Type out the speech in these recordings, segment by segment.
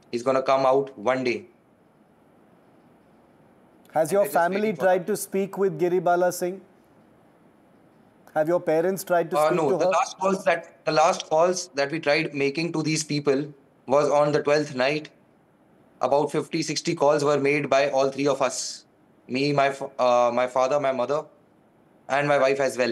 He's going to come out one day. Has your family tried to speak with Giribala Singh? Have your parents tried to speak No, to her? the last calls that we tried making to these people was on the 12th night. About 50, 60 calls were made by all three of us. Me, my father, my mother, and my wife as well.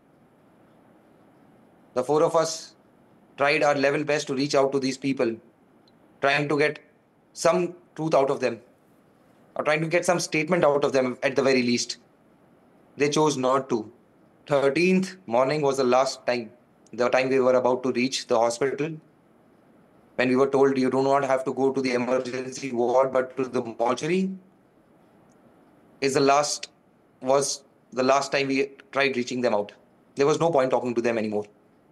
The four of us tried our level best to reach out to these people, trying to get some truth out of them, or trying to get some statement out of them at the very least. They chose not to. 13th morning was the time we were about to reach the hospital. When we were told you do not have to go to the emergency ward but to the mortuary, is the last was the last time we tried reaching them out. There was no point talking to them anymore.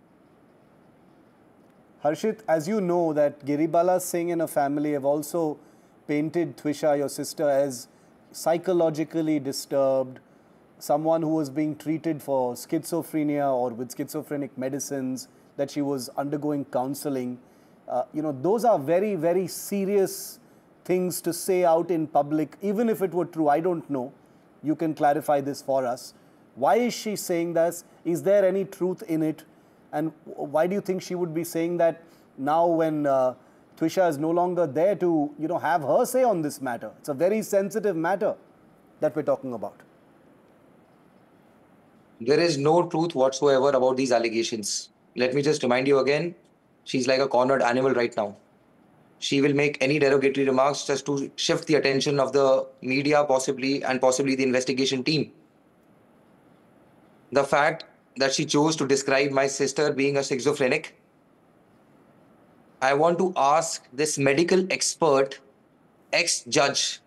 Harshit, as you know that Giribala Singh and her family have also painted Twisha, your sister, as psychologically disturbed, someone who was being treated for schizophrenia or with schizophrenic medicines, that she was undergoing counseling. Those are very, very serious things to say out in public, even if it were true. I don't know. You can clarify this for us. Why is she saying this? Is there any truth in it? And why do you think she would be saying that now when Twisha is no longer there to, have her say on this matter? It's a very sensitive matter that we're talking about. There is no truth whatsoever about these allegations. Let me just remind you again, she's like a cornered animal right now. She will make any derogatory remarks just to shift the attention of the media, possibly the investigation team. The fact that she chose to describe my sister being a schizophrenic, I want to ask this medical expert, ex-judge,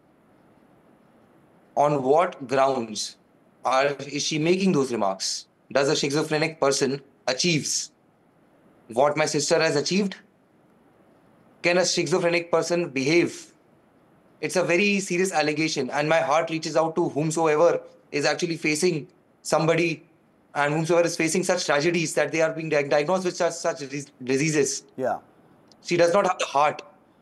on what grounds is she making those remarks? Does a schizophrenic person achieves what my sister has achieved? Can a schizophrenic person behave? It's a very serious allegation, and my heart reaches out to whomsoever is actually facing somebody and whomsoever is facing such tragedies that they are being diagnosed with such diseases. Yeah. She does not have the heart.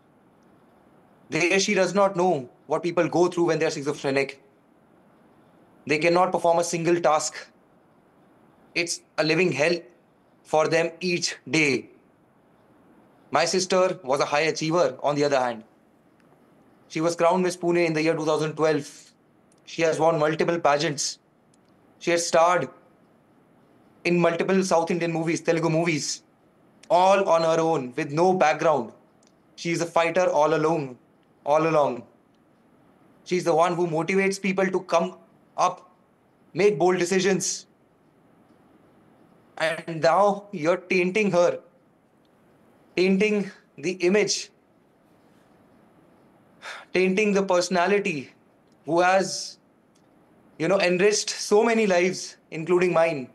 She does not know what people go through when they are schizophrenic. They cannot perform a single task. It's a living hell for them each day. My sister was a high achiever, on the other hand. She was crowned Miss Pune in the year 2012. She has won multiple pageants. She has starred in multiple South Indian movies, Telugu movies, all on her own with no background. She is a fighter all along. She's the one who motivates people to come up, make bold decisions. And now you're tainting her, tainting the image, tainting the personality who has, enriched so many lives, including mine.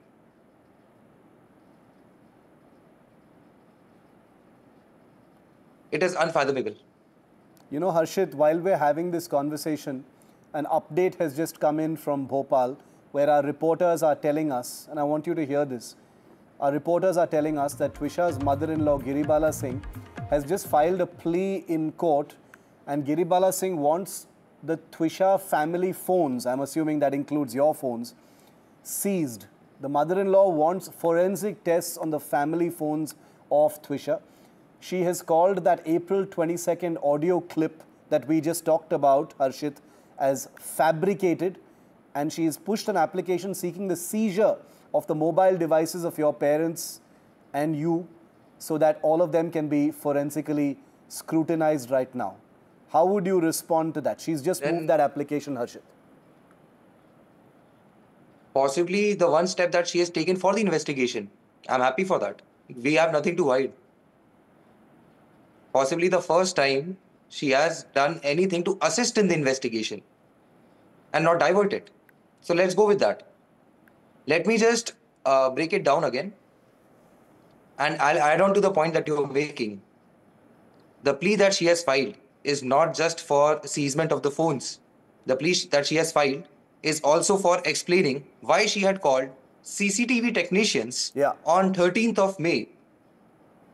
It is unfathomable. Harshit, while we're having this conversation, an update has just come in from Bhopal where our reporters are telling us, and I want you to hear this. Our reporters are telling us that Twisha's mother-in-law, Giribala Singh, has just filed a plea in court, and Giribala Singh wants the Twisha family phones, I'm assuming that includes your phones, seized. The mother-in-law wants forensic tests on the family phones of Twisha. She has called that April 22nd audio clip that we just talked about, Harshit, as fabricated, and she has pushed an application seeking the seizure of the mobile devices of your parents and you so that all of them can be forensically scrutinized right now. How would you respond to that? She's just moved that application, Harshit. Possibly the one step that she has taken for the investigation. I'm happy for that. We have nothing to hide. Possibly the first time she has done anything to assist in the investigation and not divert it. So let's go with that. Let me just break it down again. And I'll add on to the point that you're making. The plea that she has filed is not just for seizement of the phones. The plea that she has filed is also for explaining why she had called CCTV technicians on 13th of May